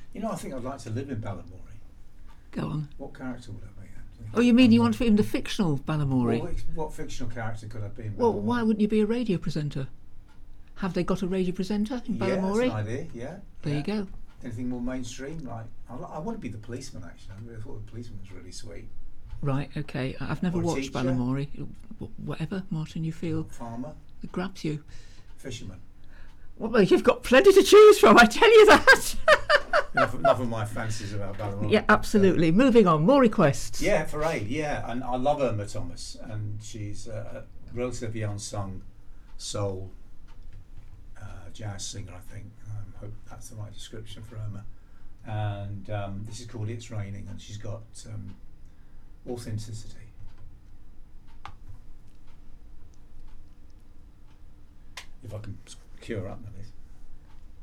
You know, I think I'd like to live in Balamory. Go on. What character would I be? Oh, you mean you want to be in the fictional Balamory? Well, what fictional character could I be in Balamory? Well, why wouldn't you be a radio presenter? Have they got a radio presenter in Balamory? Yeah, that's an idea, yeah. There you go. Anything more mainstream? Like, I want to be the policeman, actually. I thought the policeman was really sweet. Right, okay. I've never Or a watched teacher. Balamory. Whatever, Martin, you feel Farmer, it grabs you. fisherman. Well, you've got plenty to choose from, I tell you that. enough of my fancies about Balamory. Yeah, absolutely. Moving on, more requests. Yeah, Parade, yeah. And I love Irma Thomas, and she's a relatively unsung soul jazz singer, I think. I hope that's the right description for Irma. And this is called It's Raining, and she's got authenticity. If I can cure up with this.